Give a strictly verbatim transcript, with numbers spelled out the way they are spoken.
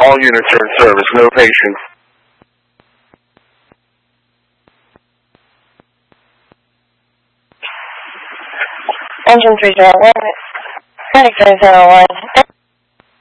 All units are in service. No patients. Engine three zero one. Medic three zero one.